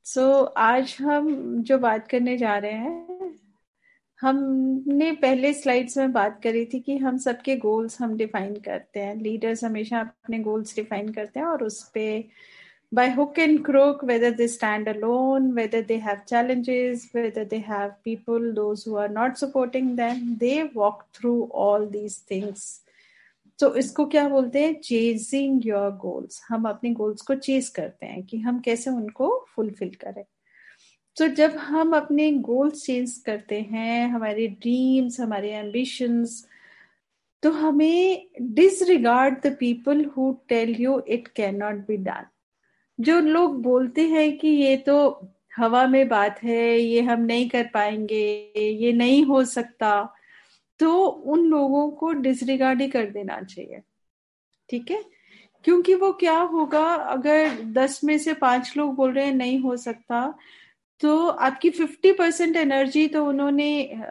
आज हम जो बात करने जा रहे हैं, हमने पहले स्लाइड्स में बात करी थी कि हम सबके गोल्स हम डिफाइन करते हैं। लीडर्स हमेशा अपने गोल्स डिफाइन करते हैं और उस पे by hook and crook, whether they stand alone, whether they have challenges, whether they have people, those who are not supporting them, they walk through all these things. तो इसको क्या बोलते हैं? Chasing your goals. हम अपने goals को chase करते हैं कि हम कैसे उनको फुलफिल करें। तो जब हम अपने गोल्स चेंज करते हैं, हमारे ड्रीम्स, हमारे एम्बिशंस, तो हमें disregard the people who tell you it can not be done. जो लोग बोलते हैं कि ये तो हवा में बात है, ये हम नहीं कर पाएंगे, ये नहीं हो सकता, तो उन लोगों को डिसरिगार्ड ही कर देना चाहिए। ठीक है? क्योंकि वो क्या होगा, अगर 10 में से 5 लोग बोल रहे हैं नहीं हो सकता, तो आपकी 50% एनर्जी तो उन्होंने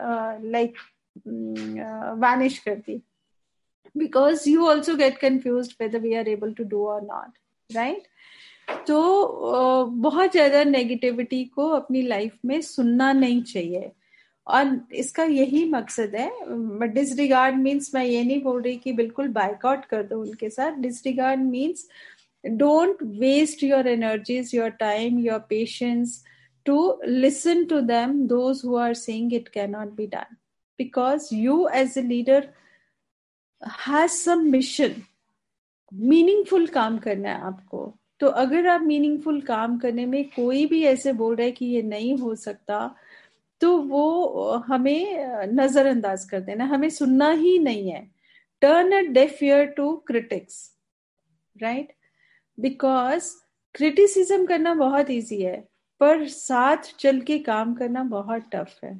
वैनिश कर दी, because you also get confused whether we are able to do और नॉट, राइट? तो बहुत ज्यादा नेगेटिविटी को अपनी लाइफ में सुनना नहीं चाहिए, और इसका यही मकसद है। डिसरिगार्ड मीन्स, मैं ये नहीं बोल रही कि बिल्कुल बायकॉट कर दो उनके साथ। Disregard means don't waste your energies, your time, your patience to listen to them, those who are saying it cannot be done, because you as a leader has some mission, meaningful काम करना है आपको। तो अगर आप meaningful काम करने में कोई भी ऐसे बोल रहा है कि ये नहीं हो सकता, तो वो हमें नजरअंदाज कर देना, हमें सुनना ही नहीं है। Turn a deaf ear to critics, right? Because criticism करना बहुत इजी है, पर साथ चल के काम करना बहुत टफ है।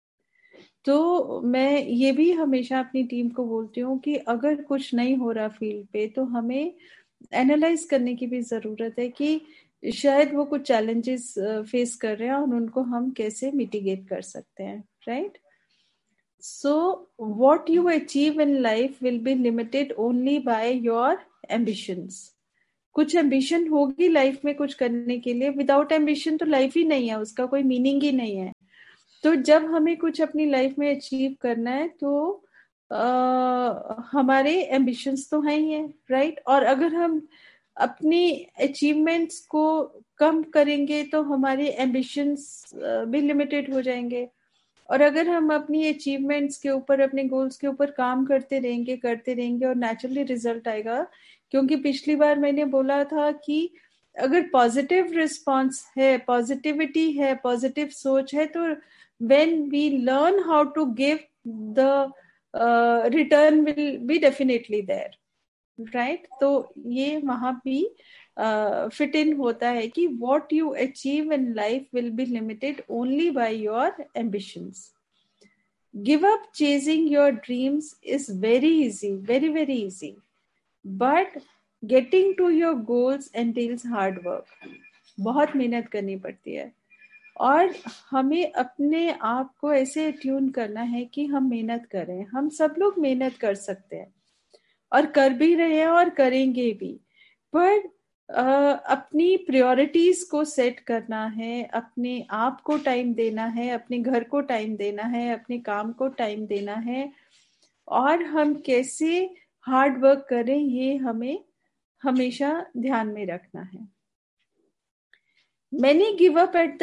तो मैं ये भी हमेशा अपनी टीम को बोलती हूँ कि अगर कुछ नहीं हो रहा फील्ड पे, तो हमें एनालाइज करने की भी जरूरत है कि शायद वो कुछ चैलेंजेस फेस कर रहे हैं और उनको हम कैसे मिटिगेट कर सकते हैं, right? So what you achieve in life will be limited only by your ambitions. कुछ एम्बिशन होगी लाइफ में कुछ करने के लिए, विदाउट एम्बिशन तो लाइफ ही नहीं है, उसका कोई मीनिंग ही नहीं है। तो जब हमें कुछ अपनी लाइफ में अचीव करना है, तो हमारे एम्बिशंस तो हैं ही है, राइट? और अगर हम अपनी अचीवमेंट्स को कम करेंगे, तो हमारे एम्बिशंस भी लिमिटेड हो जाएंगे। और अगर हम अपनी अचीवमेंट्स के ऊपर, अपने गोल्स के ऊपर काम करते रहेंगे और नेचुरली रिजल्ट आएगा। क्योंकि पिछली बार मैंने बोला था कि अगर पॉजिटिव रिस्पॉन्स है, पॉजिटिविटी है, पॉजिटिव सोच है, तो when we learn how to give, the return will be definitely there, right? तो ये वहां भी फिट इन होता है कि what you achieve in life will be limited only by your ambitions. Give up chasing your dreams is very easy, very very easy, but getting to your goals entails hard work. बहुत मेहनत करनी पड़ती है, और हमें अपने आप को ऐसे ट्यून करना है कि हम मेहनत करें। हम सब लोग मेहनत कर सकते हैं और कर भी रहे हैं और करेंगे भी, पर अपनी प्रायोरिटीज को सेट करना है, अपने आप को टाइम देना है, अपने घर को टाइम देना है, अपने काम को टाइम देना है, और हम कैसे हार्ड वर्क करें, ये हमें हमेशा ध्यान में रखना है। Many give up at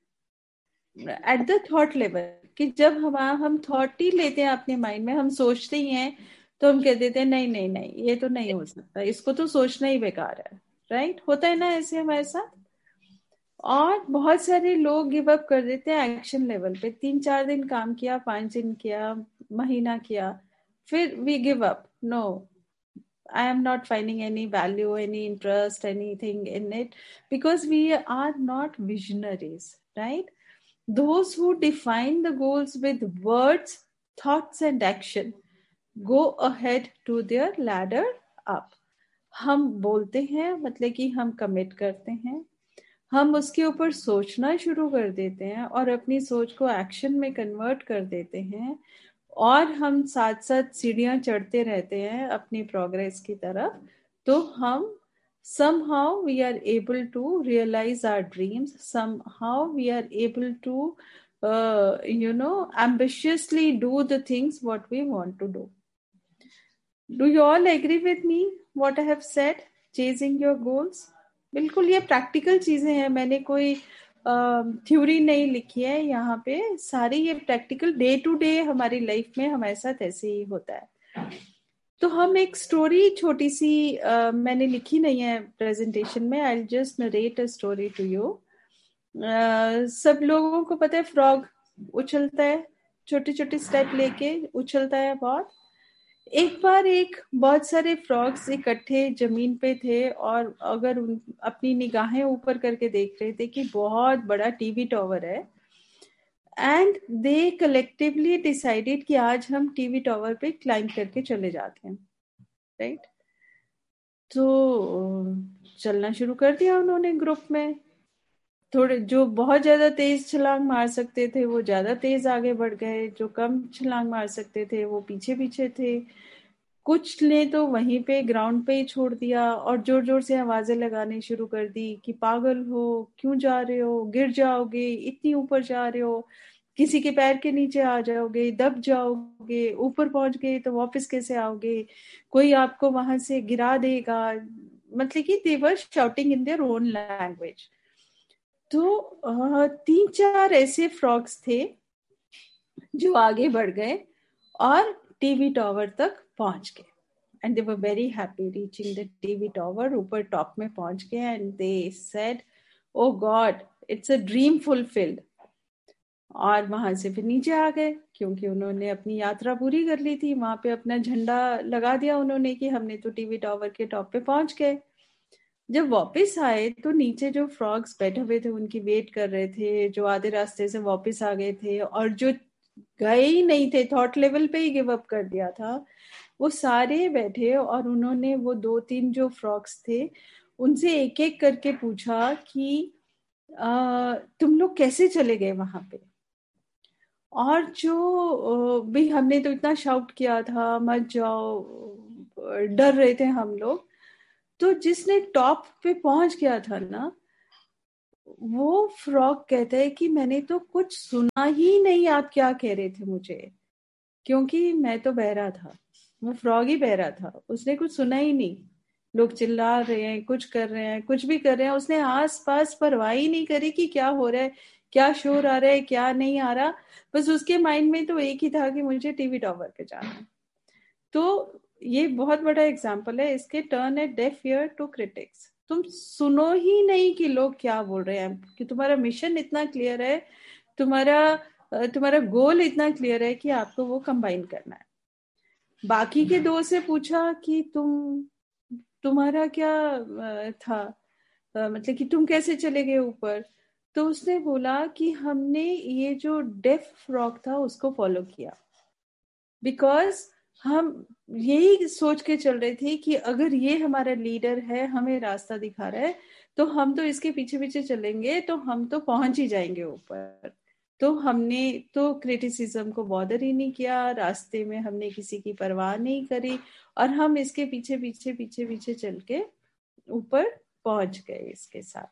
the thought level, कि जब हम थॉट ही लेते हैं अपने माइंड में, हम सोचते ही हैं, तो हम कह देते हैं नहीं नहीं नहीं, ये तो नहीं हो सकता, इसको तो सोचना ही बेकार है, राइट? होता है ना ऐसे हमारे साथ। और बहुत सारे लोग गिव अप कर देते हैं एक्शन लेवल पे। 3-4 दिन काम किया, 5 दिन किया, महीना किया, फिर we give up. No, I am not finding any value, any interest, anything in it, because we are not visionaries, right? Those who define the goals with words, thoughts and action go ahead to their ladder up. हम बोलते हैं, मतलब कि हम commit करते हैं, हम उसके ऊपर सोचना शुरू कर देते हैं और अपनी सोच को एक्शन में कन्वर्ट कर देते हैं, और हम साथ साथ सीढ़ियां चढ़ते रहते हैं अपनी प्रोग्रेस की तरफ, तो हम somehow we are able to realize our dreams. Somehow we are able to ambitiously do the things what we want to do. Do you all agree with me what I have said? Chasing your goals. बिल्कुल ये practical चीजें हैं, मैंने कोई theory नहीं लिखी है यहाँ पे, सारी ये प्रैक्टिकल डे टू डे हमारी लाइफ में हमारे साथ ऐसे ही होता है. तो हम एक स्टोरी छोटी सी मैंने लिखी नहीं है प्रेजेंटेशन में, I will just narrate a story to you. सब लोगों को पता है फ्रॉग उछलता है, छोटे छोटे स्टेप लेके उछलता है बहुत. एक बार बहुत सारे फ्रॉग्स इकट्ठे जमीन पे थे और अगर अपनी निगाहें ऊपर करके देख रहे थे कि बहुत बड़ा टीवी टावर है, एंड दे कलेक्टिवली डिसाइडेड कि आज हम टीवी टावर पे क्लाइंब करके चले जाते हैं, राइट? तो चलना शुरू कर दिया उन्होंने ग्रुप में. थोड़े जो बहुत ज्यादा तेज छलांग मार सकते थे वो ज्यादा तेज आगे बढ़ गए, जो कम छलांग मार सकते थे वो पीछे पीछे थे. कुछ ने तो वहीं पे ग्राउंड पे ही छोड़ दिया और जोर जोर से आवाजें लगाने शुरू कर दी कि पागल हो, क्यों जा रहे हो, गिर जाओगे, इतनी ऊपर जा रहे हो, किसी के पैर के नीचे आ जाओगे, दब जाओगे, ऊपर पहुंच गए तो वापस कैसे आओगे, कोई आपको वहां से गिरा देगा. मतलब कि दे वर shouting in their own language. तो 3-4 ऐसे फ्रॉग्स थे जो आगे बढ़ गए और टीवी टावर तक पहुंच गए. And they were very happy reaching the TV tower. ऊपर टॉप में पहुंच गए and they said, O God, it's a dream fulfilled. और वहां से फिर नीचे आ गए क्योंकि उन्होंने अपनी यात्रा पूरी कर ली थी. वहां पे अपना झंडा लगा दिया उन्होंने कि हमने तो टीवी टावर के टॉप पे पहुंच गए. जब वापस आए तो नीचे जो फ्रॉग्स बैठे हुए थे उनकी वेट कर रहे थे, जो आधे रास्ते से वापस आ गए थे और जो गए ही नहीं थे, थॉट लेवल पे ही गिव अप कर दिया था, वो सारे बैठे और उन्होंने वो 2-3 जो फ्रॉग्स थे उनसे एक एक करके पूछा कि तुम लोग कैसे चले गए वहां पे. और जो भी हमने तो इतना शाउट किया था मत जाओ, डर रहे थे हम लोग. तो जिसने टॉप पे पहुंच गया था ना, वो फ्रॉग कहता है कि मैंने तो कुछ सुना ही नहीं आप क्या कह रहे थे मुझे, क्योंकि मैं तो बहरा था. वो फ्रॉग ही बहरा था, उसने कुछ सुना ही नहीं. लोग चिल्ला रहे हैं, कुछ कर रहे हैं, कुछ भी कर रहे हैं, उसने आस पास परवाह ही नहीं करी कि क्या हो रहा है, क्या शोर आ रहा है, क्या नहीं आ रहा. बस उसके माइंड में तो एक ही था कि मुझे टीवी टावर पे जाना है. तो ये बहुत बड़ा एग्जाम्पल है इसके, turn A deaf ear to critics. तुम सुनो ही नहीं कि लोग क्या बोल रहे हैं, कि तुम्हारा मिशन इतना क्लियर है, तुम्हारा गोल इतना क्लियर है कि आपको वो कंबाइन करना है. बाकी के दो से पूछा कि तुम्हारा क्या था, मतलब कि तुम कैसे चले गए ऊपर. तो उसने बोला कि हमने ये जो डेफ फ्रॉग था उसको फॉलो किया, बिकॉज हम यही सोच के चल रहे थे कि अगर ये हमारा लीडर है, हमें रास्ता दिखा रहा है, तो हम तो इसके पीछे पीछे चलेंगे तो हम तो पहुंच ही जाएंगे ऊपर. तो हमने तो क्रिटिसिज्म को बॉदर ही नहीं किया, रास्ते में हमने किसी की परवाह नहीं करी और हम इसके पीछे पीछे पीछे पीछे चल के ऊपर पहुंच गए इसके साथ.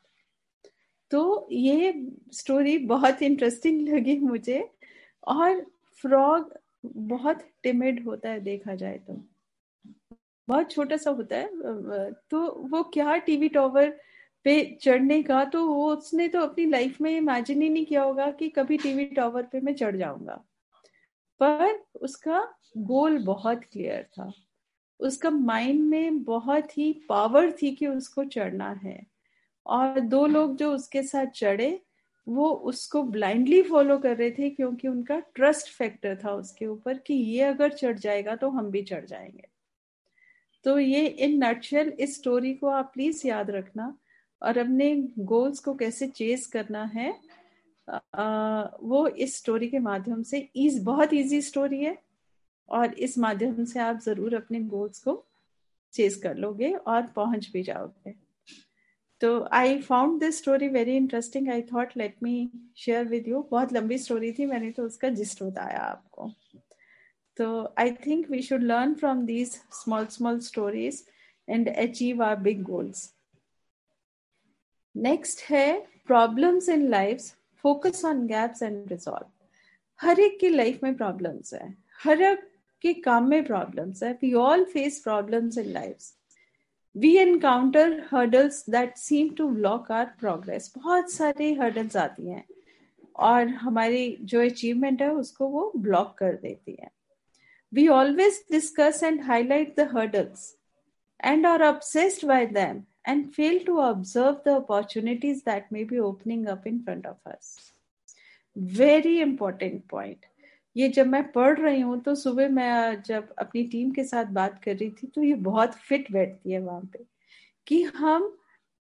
तो ये स्टोरी बहुत इंटरेस्टिंग लगी मुझे. और फ्रॉग बहुत टिमिड होता है, देखा जाए तो बहुत छोटा सा होता है. तो वो क्या टीवी टावर पे चढ़ने का, तो वो उसने तो अपनी लाइफ में इमेजिन ही नहीं किया होगा कि कभी टीवी टावर पे मैं चढ़ जाऊंगा. पर उसका गोल बहुत क्लियर था, उसका माइंड में बहुत ही पावर थी कि उसको चढ़ना है. और 2 लोग जो उसके साथ चढ़े वो उसको ब्लाइंडली फॉलो कर रहे थे क्योंकि उनका ट्रस्ट फैक्टर था उसके ऊपर कि ये अगर चढ़ जाएगा तो हम भी चढ़ जाएंगे. तो ये इन नटशेल इस स्टोरी को आप प्लीज याद रखना और अपने गोल्स को कैसे चेस करना है वो इस स्टोरी के माध्यम से बहुत इजी स्टोरी है और इस माध्यम से आप जरूर अपने गोल्स को चेस कर लोगे और पहुंच भी जाओगे. तो I found this story very interesting. I thought let me share with you. बहुत लंबी स्टोरी थी, मैंने तो उसका जिस्ट बताया आपको. तो I think we should learn from these small small stories and achieve our big goals. Next है problems in life, focus on gaps and resolve. हर एक की लाइफ में प्रॉब्लम्स है, हर एक के काम में प्रॉब्लम्स है। We all face problems in life. We encounter hurdles that seem to block our progress. बहुत सारी हर्डल्स आती हैं और हमारी जो अचीवमेंट है उसको वो ब्लॉक कर देती है। We always discuss and highlight the hurdles and are obsessed by them and fail to observe the opportunities that may be opening up in front of us. Very important point. ये जब मैं पढ़ रही हूँ तो सुबह मैं जब अपनी टीम के साथ बात कर रही थी तो ये बहुत फिट बैठती है वहां पे कि हम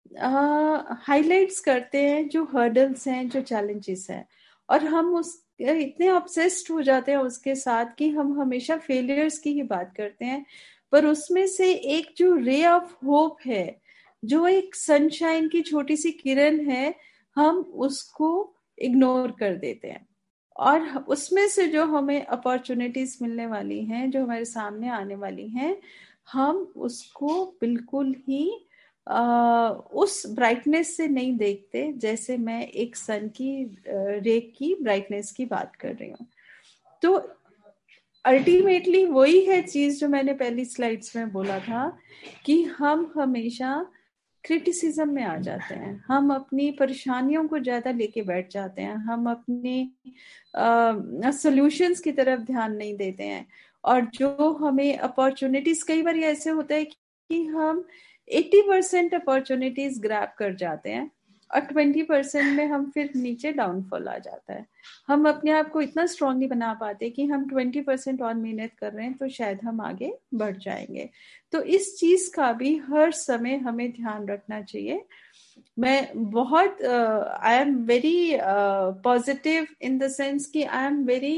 हाइलाइट्स करते हैं जो हर्डल्स हैं, जो चैलेंजेस हैं, और हम उस इतने ऑब्सेस्ड हो जाते हैं उसके साथ कि हम हमेशा फेलियर्स की ही बात करते हैं। पर उसमें से एक जो रे ऑफ होप है, जो एक सनशाइन की छोटी सी किरण है, हम उसको इग्नोर कर देते हैं। और उसमें से जो हमें अपॉर्चुनिटीज मिलने वाली हैं, जो हमारे सामने आने वाली हैं, हम उसको बिल्कुल ही उस ब्राइटनेस से नहीं देखते जैसे मैं एक सन की रे की ब्राइटनेस की बात कर रही हूँ। तो अल्टीमेटली वही है चीज जो मैंने पहली स्लाइड्स में बोला था कि हम हमेशा क्रिटिसिज्म में आ जाते हैं, हम अपनी परेशानियों को ज्यादा लेके बैठ जाते हैं, हम अपनी सॉल्यूशंस की तरफ ध्यान नहीं देते हैं। और जो हमें अपॉर्चुनिटीज, कई बार ऐसे होता है कि हम 80% अपॉर्चुनिटीज ग्रैब कर जाते हैं और 20% में हम फिर नीचे डाउनफॉल आ जाता है। हम अपने आप को इतना स्ट्रांगली बना पाते कि हम 20% और मेहनत कर रहे हैं तो शायद हम आगे बढ़ जाएंगे। तो इस चीज का भी हर समय हमें ध्यान रखना चाहिए। मैं बहुत I am very positive in the sense कि I am very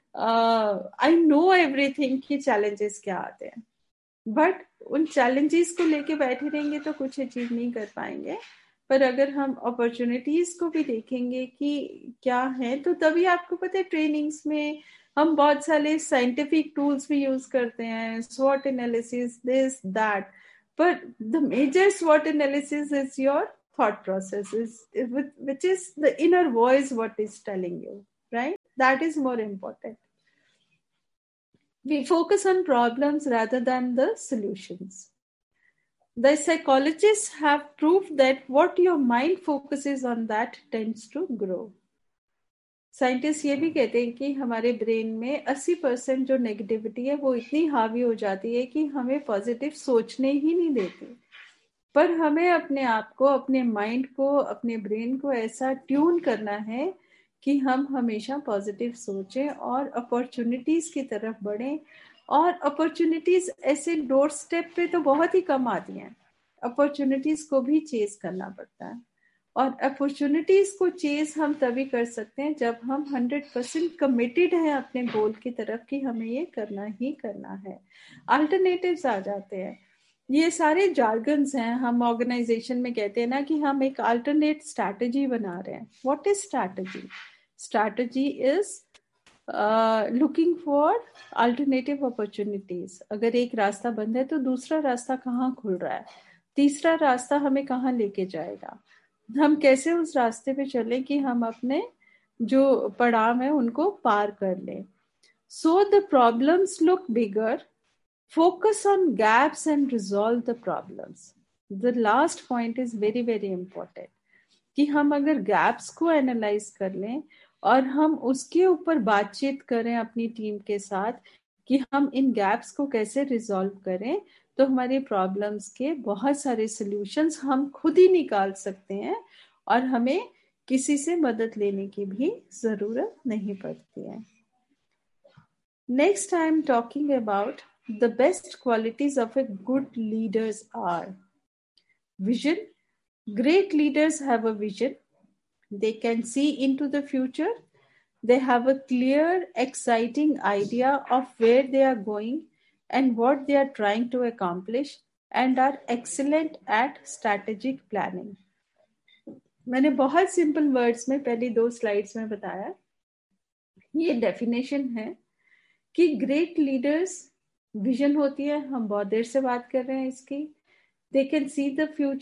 I know everything कि चैलेंजेस क्या आते हैं, बट उन चैलेंजेस को लेके बैठे रहेंगे तो कुछ अचीव नहीं कर पाएंगे। पर अगर हम अपॉर्चुनिटीज को भी देखेंगे कि क्या है, तो तभी आपको पता है ट्रेनिंग्स में हम बहुत सारे साइंटिफिक टूल्स भी यूज करते हैं, स्वॉट एनालिसिस, दिस दैट, पर the major स्वॉट analysis is your thought process, which is the inner voice what is telling you, right? That is more important. We focus on problems rather than the solutions. The psychologists have proved that what your mind focuses on that tends to grow. Scientist ये भी कहते हैं कि हमारे brain में 80% जो negativity है वो इतनी हावी हो जाती है कि हमें पॉजिटिव सोचने ही नहीं देती। पर हमें अपने आप को, अपने माइंड को, अपने ब्रेन को ऐसा ट्यून करना है कि हम हमेशा पॉजिटिव सोचें और अपॉर्चुनिटीज की तरफ बढ़ें। और अपॉर्चुनिटीज ऐसे डोर स्टेप पे तो बहुत ही कम आती हैं, अपॉर्चुनिटीज को भी चेज करना पड़ता है। और अपॉर्चुनिटीज को चेज हम तभी कर सकते हैं जब हम 100% कमिटेड हैं अपने गोल की तरफ कि हमें ये करना ही करना है। अल्टरनेटिव्स आ जाते हैं, ये सारे जार्गन्स हैं। हम ऑर्गेनाइजेशन में कहते हैं ना कि हम एक अल्टरनेट स्ट्रैटेजी बना रहे हैं। What is strategy? Strategy is looking for alternative opportunities. अगर एक रास्ता बंद है तो दूसरा रास्ता कहाँ खुल रहा है, तीसरा रास्ता हमें कहाँ लेके जाएगा, हम कैसे उस रास्ते पे चलें कि हम अपने जो पड़ाव है उनको पार कर लें। So the problems look bigger, focus on gaps and resolve the problems. The last point is very very important कि हम अगर gaps को एनालाइज कर लें और हम उसके ऊपर बातचीत करें अपनी टीम के साथ कि हम इन gaps को कैसे रिजॉल्व करें, तो हमारी प्रॉब्लम्स के बहुत सारे सॉल्यूशंस हम खुद ही निकाल सकते हैं और हमें किसी से मदद लेने की भी जरूरत नहीं पड़ती है। Next, I am talking about the best qualities of a good leaders are vision. Great leaders have a vision. They can see into the future. They have a clear, exciting idea of where they are going and what they are trying to accomplish and are excellent at strategic planning. मैंने बहुत simple words में पहली 2 slides में बताया, ये definition है कि great leaders vision होती है, हम बहुत देर से बात कर रहे हैं इसकी। They can see the future,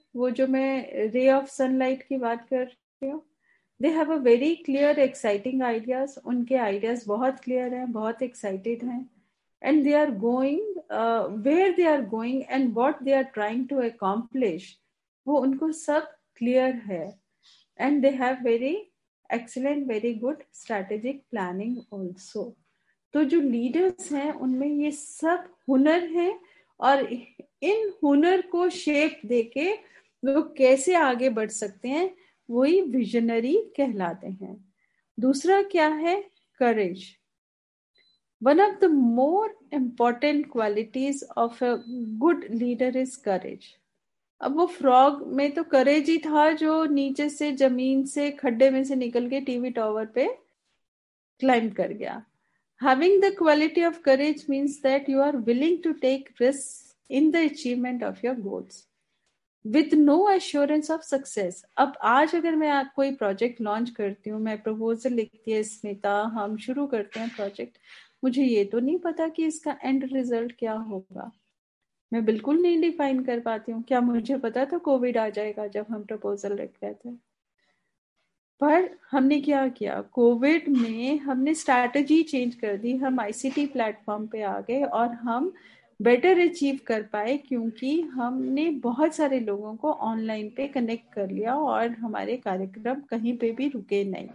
वो जो मैं रे ऑफ सनलाइट की बात कर रही हूँ, they have a very clear exciting ideas, उनके आइडियाज बहुत क्लियर हैं, बहुत एक्साइटेड हैं, and they are going where they are going and what they are trying to accomplish, वो उनको सब क्लियर है, and they have very excellent, very good strategic planning also. तो जो लीडर्स हैं उनमें ये सब हुनर है, और इन हुनर को शेप देके वो कैसे आगे बढ़ सकते हैं, वही विजनरी कहलाते हैं. दूसरा क्या है? करेज. One of the more important qualities of a good leader is courage. अब वो फ्रॉग में तो करेज ही था जो नीचे से जमीन से खड्डे में से निकल के टीवी टावर पे क्लाइंब कर गया. Having the quality of courage means that you are willing to take risks in the achievement of your goals with no assurance of success. अब आज अगर मैं कोई प्रोजेक्ट लॉन्च करती हूँ, मैं प्रपोजल लिखती है स्मिता, हम शुरू करते हैं प्रोजेक्ट, मुझे ये तो नहीं पता कि इसका एंड रिजल्ट क्या होगा. मैं बिल्कुल नहीं डिफाइन कर पाती हूँ. क्या मुझे पता था कोविड आ जाएगा जब हम प्रपोजल लिख रहे थे? पर हमने क्या किया, कोविड में हमने स्ट्रैटेजी चेंज कर दी. हम आईसीटी प्लेटफॉर्म पे आ गए और हम बेटर अचीव कर पाए, क्योंकि हमने बहुत सारे लोगों को ऑनलाइन पे कनेक्ट कर लिया और हमारे कार्यक्रम कहीं पे भी रुके नहीं.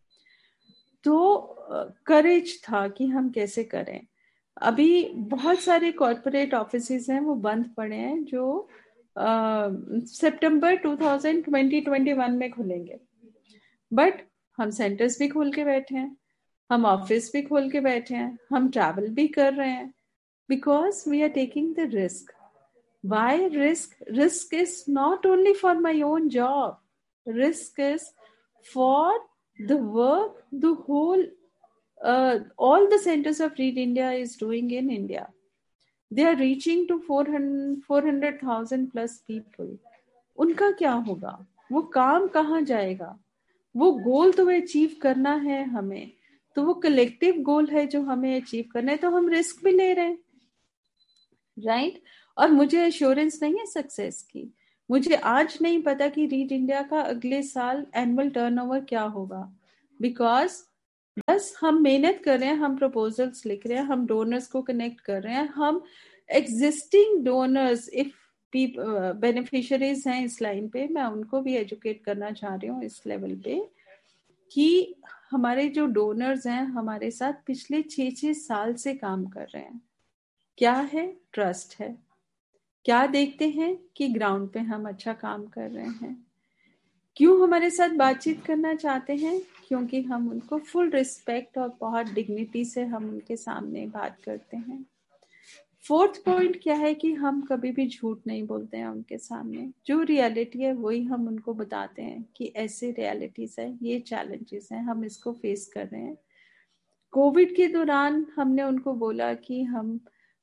तो करेज था कि हम कैसे करें. अभी बहुत सारे कॉर्पोरेट ऑफिसेज हैं वो बंद पड़े हैं, जो सितंबर 2021 में खुलेंगे. बट हम सेंटर्स भी खोल के बैठे हैं, हम ऑफिस भी खोल के बैठे हैं, हम ट्रैवल भी कर रहे हैं, because we are taking the risk. Y risk? Risk is not only for my own job, risk is for the work the whole all the centers of Read India is doing in India. They are reaching to 400,000 plus people. उनका क्या होगा? वो काम कहाँ जाएगा? वो गोल तो achieve करना है हमें, तो वो कलेक्टिव गोल है जो हमें अचीव करना है, तो हम रिस्क भी ले रहे हैं, राइट? और मुझे एश्योरेंस नहीं है सक्सेस की. मुझे आज नहीं पता कि रीड इंडिया का अगले साल एनुअल टर्नओवर क्या होगा, बिकॉज बस हम मेहनत कर रहे हैं, हम प्रपोजल्स लिख रहे हैं, हम डोनर्स को कनेक्ट कर रहे हैं, हम एग्जिस्टिंग डोनर्स, इफ बेनिफिशियरीज हैं इस लाइन पे, मैं उनको भी एजुकेट करना चाह रही हूँ इस लेवल पे, कि हमारे जो डोनर्स हैं हमारे साथ पिछले 6-6 साल से काम कर रहे हैं. क्या है? ट्रस्ट है. क्या देखते हैं कि ग्राउंड पे हम अच्छा काम कर रहे हैं. क्यों हमारे साथ बातचीत करना चाहते हैं? क्योंकि हम उनको फुल रिस्पेक्ट और बहुत डिग्निटी से हम उनके सामने बात करते हैं. फोर्थ पॉइंट क्या है कि हम कभी भी झूठ नहीं बोलते हैं उनके सामने. जो रियलिटी है वही हम उनको बताते हैं कि ऐसे रियलिटीज है, ये चैलेंजेस हैं, हम इसको फेस कर रहे हैं. कोविड के दौरान हमने उनको बोला कि हम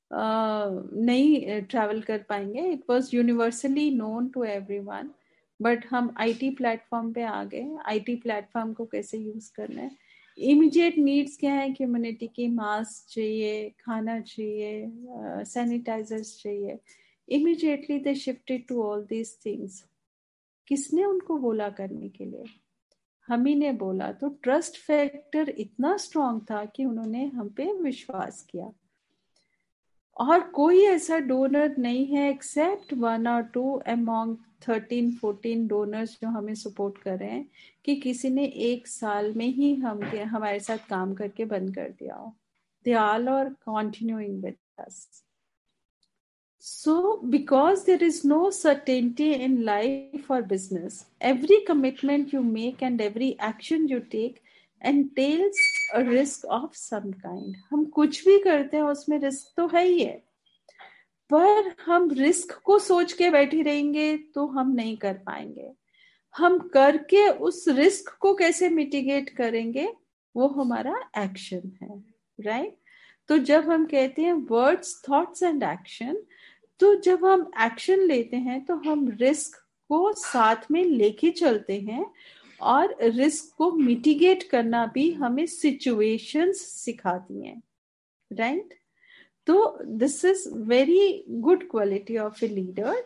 नहीं ट्रैवल कर पाएंगे. It was universally known to everyone, but हम आईटी प्लेटफॉर्म पे आ गए. आईटी प्लेटफॉर्म को कैसे यूज करना है, इमीडिएट नीड्स क्या है, कम्युनिटी की मास्क चाहिए, खाना चाहिए, सैनिटाइजर्स चाहिए. Immediately they shifted to all these things. किसने उनको बोला करने के लिए? हम ही ने बोला. तो ट्रस्ट फैक्टर इतना स्ट्रांग था कि उन्होंने हम पे विश्वास किया. और कोई ऐसा डोनर नहीं है एक्सेप्ट 1 or 2 among 13-14 डोनर्स जो हमें सपोर्ट कर रहे हैं, कि किसी ने 1 साल में ही हमारे साथ काम करके बंद कर दिया हो. They all are continuing with us. So, because there is no certainty in life or business, every commitment you make and every action you take entails a risk of some kind. हम कुछ भी करते हैं उसमें risk तो है ही है, पर हम रिस्क को सोच के बैठे रहेंगे तो हम नहीं कर पाएंगे. हम करके उस रिस्क को कैसे मिटिगेट करेंगे, वो हमारा एक्शन है, राइट? तो जब हम कहते हैं वर्ड्स, थॉट्स एंड एक्शन, तो जब हम एक्शन लेते हैं तो हम रिस्क को साथ में लेके चलते हैं, और रिस्क को मिटिगेट करना भी हमें सिचुएशंस सिखाती हैं, राइट? तो this is very good quality of a leader,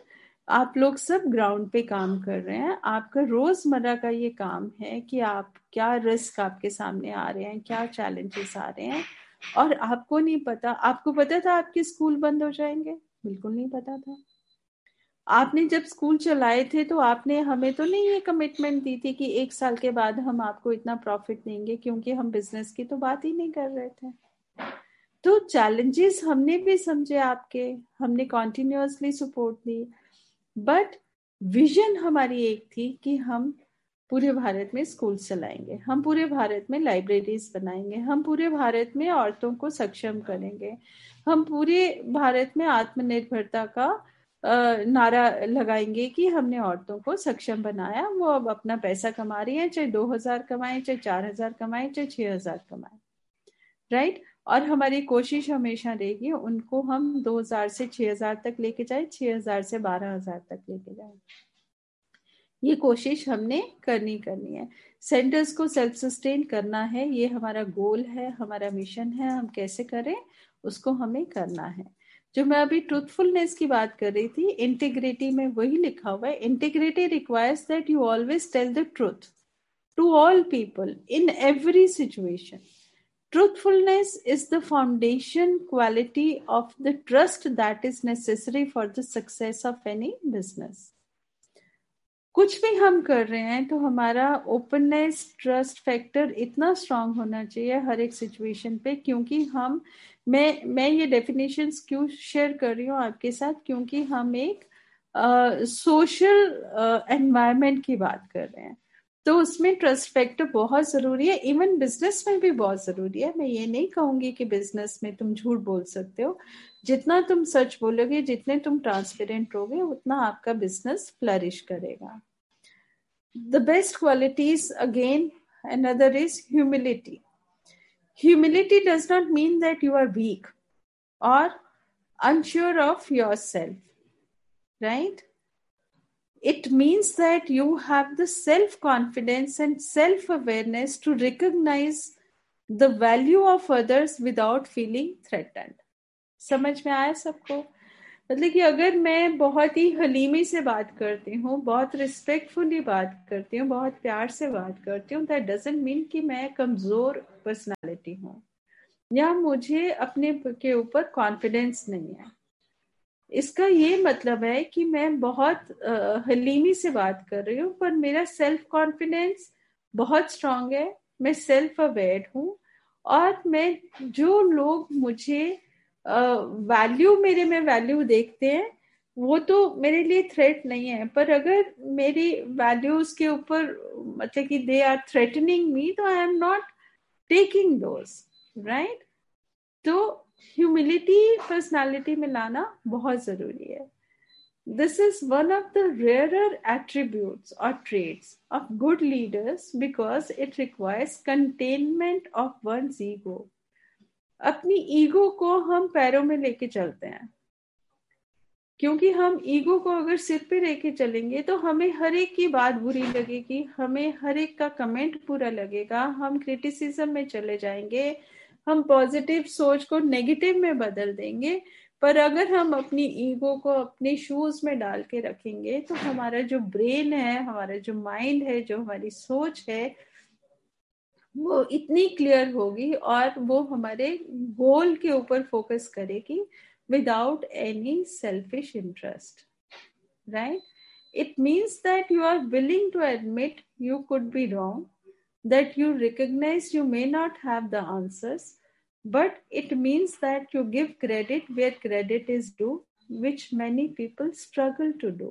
आप लोग सब ग्राउंड पे काम कर रहे हैं, आपका रोजमर्रा का ये काम है कि आप क्या रिस्क आपके सामने आ रहे हैं, क्या चैलेंजेस आ रहे हैं, और आपको नहीं पता। आपको पता था आपके स्कूल बंद हो जाएंगे? बिल्कुल नहीं पता था। आपने जब स्कूल चलाए थे तो आपने हमें तो नहीं ये कमिटमेंट दी थी कि 1 साल के बाद हम आपको इतना प्रॉफिट देंगे, क्योंकि हम बिजनेस की तो बात ही नहीं कर रहे थे। तो चैलेंजेस हमने भी समझे आपके, हमने continuously support the, but vision हमारी एक थी कि हम पूरे भारत में स्कूल चलाएंगे, हम पूरे भारत में लाइब्रेरीज बनाएंगे, हम पूरे भारत में औरतों को सक्षम करेंगे, हम पूरे भारत में आत्मनिर्भरता का नारा लगाएंगे कि हमने औरतों को सक्षम बनाया। वो अब अपना पैसा कमा रही है, चाहे 2,000 कमाए, चाहे 4,000 कमाए, चाहे 6,000 कमाए, राइट। और हमारी कोशिश हमेशा रहेगी उनको हम 2,000 से 6,000 तक लेके जाए, 6,000 से 12,000 तक लेके जाए। ये कोशिश हमने करनी है। सेंटर्स को सेल्फ सस्टेन करना है, ये हमारा गोल है, हमारा मिशन है। हम कैसे करें उसको हमें करना है। जो मैं अभी ट्रूथफुलनेस की बात कर रही थी, इंटीग्रिटी में वही लिखा हुआ है, integrity requires that you always tell the truth to all people in every situation. Truthfulness is the foundation quality of the trust that is necessary for the success of any business. कुछ भी हम कर रहे हैं तो हमारा openness, trust factor इतना strong होना चाहिए हर एक सिचुएशन पे, क्योंकि मैं ये डेफिनेशंस क्यों शेयर कर रही हूँ आपके साथ, क्योंकि हम एक सोशल एनवायरनमेंट की बात कर रहे हैं, तो उसमें ट्रस्ट फैक्टर बहुत जरूरी है। इवन बिजनेस में भी बहुत जरूरी है। मैं ये नहीं कहूंगी कि बिजनेस में तुम झूठ बोल सकते हो, जितना तुम सच बोलोगे, जितने तुम ट्रांसपेरेंट रहोगे, उतना आपका बिजनेस फ्लरिश करेगा। The best qualities, again, another is humility. Humility does not mean that you are weak or unsure of yourself, right? It means that you have the self-confidence and self-awareness to recognize the value of others without feeling threatened. समझ में आया सबको? मतलब कि अगर मैं बहुत ही हलीमी से बात करती हूँ, बहुत रिस्पेक्टफुली बात करती हूँ, बहुत प्यार से बात करती हूँ, दैट डजंट मीन कि मैं कमजोर पर्सनालिटी हूँ या मुझे अपने के ऊपर कॉन्फिडेंस नहीं है। इसका ये मतलब है कि मैं बहुत हलीमी से बात कर रही हूँ, पर मेरा सेल्फ कॉन्फिडेंस बहुत स्ट्रांग है, मैं सेल्फ अवेयर हूँ, और मैं जो लोग मुझे वैल्यू मेरे में वैल्यू देखते हैं वो तो मेरे लिए थ्रेट नहीं है, पर अगर मेरी वैल्यूज के ऊपर मतलब कि दे आर थ्रेटनिंग मी, तो I am not taking those, right. तो ह्यूमिलिटी पर्सनालिटी में लाना बहुत जरूरी है। This is one of the rarer attributes or traits of good leaders because it requires containment of one's ego. अपनी ईगो को हम पैरों में लेके चलते हैं, क्योंकि हम ईगो को अगर सिर पे लेके चलेंगे तो हमें हर एक की बात बुरी लगेगी, हमें हर एक का कमेंट बुरा लगेगा, हम क्रिटिसिज्म में चले जाएंगे, हम पॉजिटिव सोच को नेगेटिव में बदल देंगे। पर अगर हम अपनी ईगो को अपने शूज में डाल के रखेंगे तो हमारा जो ब्रेन है, हमारा जो माइंड है, जो हमारी सोच है, वो इतनी क्लियर होगी और वो हमारे गोल के ऊपर फोकस करेगी without any selfish interest, right? It means that you are willing to admit you could be wrong, that you recognize you may not have the answers, but it means that you give credit where credit is due, which many people struggle to do.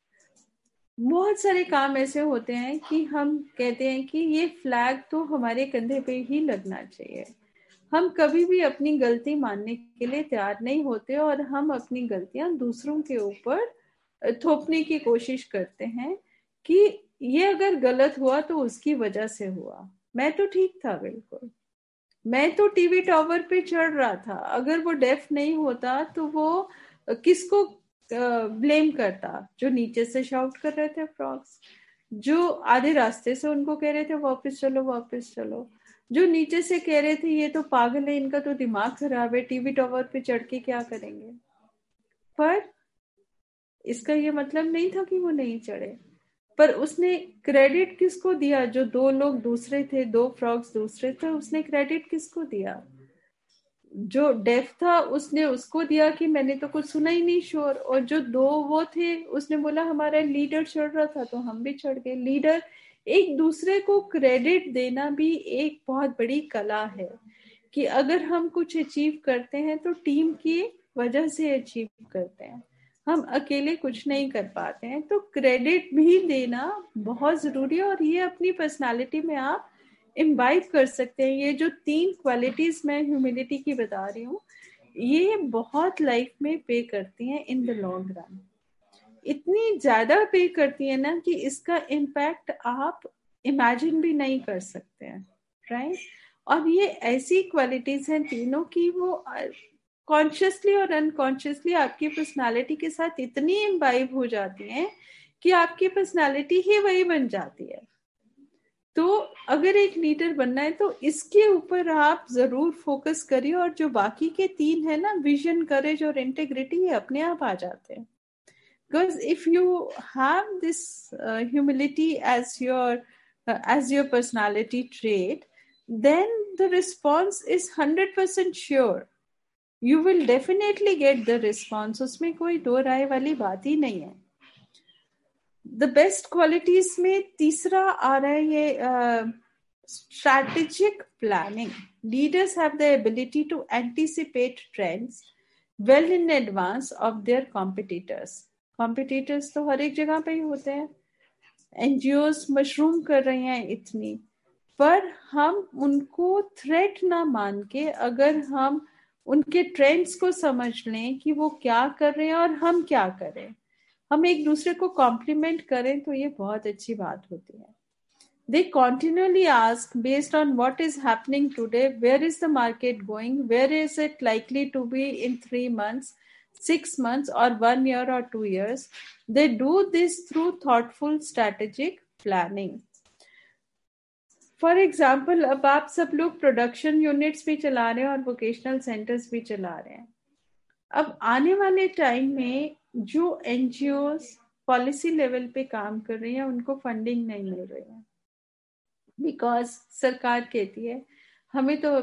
बहुत सारे काम ऐसे होते हैं कि हम कहते हैं कि ये फ्लैग तो हमारे कंधे पे ही लगना चाहिए। हम कभी भी अपनी गलती मानने के लिए तैयार नहीं होते और हम अपनी गलतियां दूसरों के ऊपर थोपने की कोशिश करते हैं कि ये अगर गलत हुआ तो उसकी वजह से हुआ, मैं तो ठीक था, बिल्कुल मैं तो टीवी टावर पे चढ़ रहा था, अगर वो डेफ नहीं होता तो वो किसको ब्लेम करता? जो नीचे से शाउट कर रहे थे फ्रॉग्स, जो आधे रास्ते से उनको कह रहे थे वापस चलो वापस चलो, जो नीचे से कह रहे थे ये तो पागल है, इनका तो दिमाग खराब है, टीवी टावर पे चढ़ के क्या करेंगे। पर इसका ये मतलब नहीं था कि वो नहीं चढ़े, पर उसने क्रेडिट किसको दिया? जो 2 लोग दूसरे थे, 2 फ्रॉग्स दूसरे थे, उसने क्रेडिट किसको दिया? जो डेफ था उसने उसको दिया कि मैंने तो कुछ सुना ही नहीं शोर, और जो 2 वो थे उसने बोला हमारा लीडर चढ़ रहा था तो हम भी चढ़ गए। लीडर, एक दूसरे को क्रेडिट देना भी एक बहुत बड़ी कला है कि अगर हम कुछ अचीव करते हैं तो टीम की वजह से अचीव करते हैं, हम अकेले कुछ नहीं कर पाते हैं। तो क्रेडिट भी देना बहुत जरूरी है, और ये अपनी पर्सनालिटी में आप इम्बाइब कर सकते हैं। ये जो 3 क्वालिटीज मैं ह्यूमिलिटी की बता रही हूँ, ये बहुत लाइफ में पे करती हैं इन द लॉन्ग रन। इतनी ज्यादा पे करती है ना कि इसका इम्पैक्ट आप इमेजिन भी नहीं कर सकते हैं, राइट? और ये ऐसी क्वालिटीज हैं तीनों की वो कॉन्शियसली और अनकॉन्शियसली आपकी पर्सनालिटी के साथ इतनी इम्बाइब हो जाती हैं कि आपकी पर्सनालिटी ही वही बन जाती है। तो अगर एक लीडर बनना है तो इसके ऊपर आप जरूर फोकस करिए, और जो बाकी के 3 है ना, विजन, करेज और इंटेग्रिटी, ये अपने आप आ जाते हैं। Because if you have this humility as your personality trait, then the response is 100% sure. You will definitely get the response. उसमें कोई दो राय वाली बात ही नहीं है। The best qualities में तीसरा आ रहा है ये strategic planning. Leaders have the ability to anticipate trends well in advance of their competitors. Competitors तो हर एक जगह पे ही होते हैं। एनजीओस मशरूम कर रही हैं इतनी, पर हम उनको थ्रेट ना मान के अगर हम उनके ट्रेंड्स को समझ लें कि वो क्या कर रहे हैं और हम क्या करें, हम एक दूसरे को कॉम्प्लीमेंट करें, तो ये बहुत अच्छी बात होती है। They continually ask, based on what is happening today, where is the market going, where is it likely to be in 3 months, 6 months, or 1 year or 2 years. They do this through thoughtful strategic planning. For example, अब आप सब लोग production units भी चला रहे हैं और vocational centres भी चला रहे हैं। अब आने वाले टाइम में जो एनजीओस पॉलिसी लेवल पे काम कर रही हैं उनको फंडिंग नहीं मिल रही है, बिकॉज सरकार कहती है हमें तो